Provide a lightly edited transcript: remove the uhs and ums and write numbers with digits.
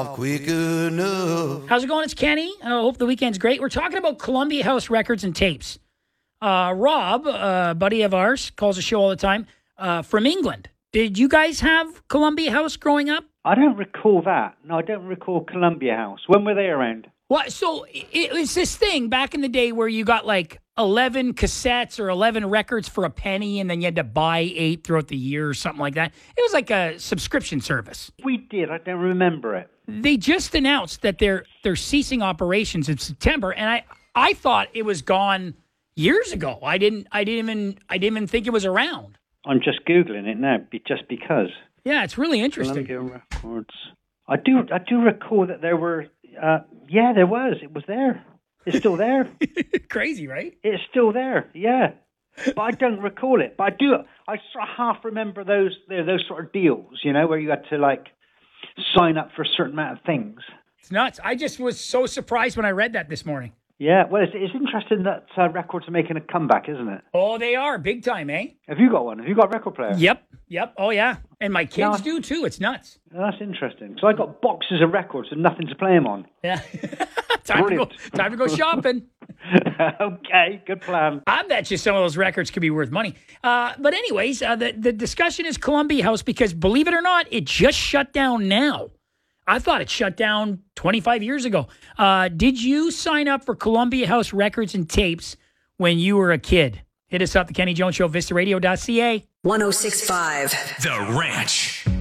quick enough. How's it going? It's Kenny. I hope the weekend's great. We're talking about Columbia House records and tapes. Rob, a buddy of ours, calls the show all the time, from England. Did you guys have Columbia House growing up? I don't recall that. No, I don't recall Columbia House. When were they around? What? So it was this thing back in the day where you got like 11 cassettes or 11 records for a penny, and then you had to buy 8 throughout the year or something like that. It was like a subscription service. We did. I don't remember it. They just announced that they're ceasing operations in September, and I thought it was gone years ago. I didn't even think it was around. I'm just Googling it now, just because. Yeah, it's really interesting. Columbia Records. I do recall that there were. Yeah, there was. It was there. It's still there. Crazy, right? It's still there. Yeah, but I don't recall it. But I do. I sort of half remember those sort of deals. You know, where you had to like sign up for a certain amount of things. It's nuts. I just was so surprised when I read that this morning. Yeah, well, it's interesting that records are making a comeback, isn't it? Oh, they are big time, eh? Have you got one? Have you got a record player? Yep. Oh, yeah. And my kids do, too. It's nuts. That's interesting. So I got boxes of records and nothing to play them on. Yeah. Time to go shopping. Okay, good plan. I bet you some of those records could be worth money. But anyways, the discussion is Columbia House because, believe it or not, it just shut down now. I thought it shut down 25 years ago. Did you sign up for Columbia House records and tapes when you were a kid? Hit us up, The Kenny Jones Show, vistaradio.ca. 106.5. The Ranch.